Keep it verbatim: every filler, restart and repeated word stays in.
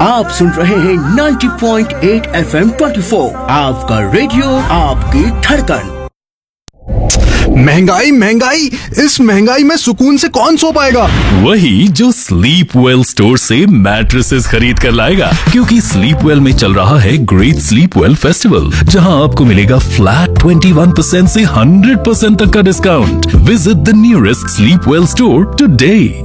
आप सुन रहे हैं नब्बे पॉइंट आठ एफ एम चौबीस, आपका रेडियो, आपकी धड़कन। महंगाई महंगाई, इस महंगाई में सुकून से कौन सो पाएगा? वही जो स्लीप वेल स्टोर से मैट्रेसेस खरीद कर लाएगा, क्योंकि स्लीप वेल में चल रहा है ग्रेट स्लीप वेल फेस्टिवल, जहां आपको मिलेगा फ्लैट इक्कीस परसेंट से सौ परसेंट तक का discount. Visit the nearest sleep well store today.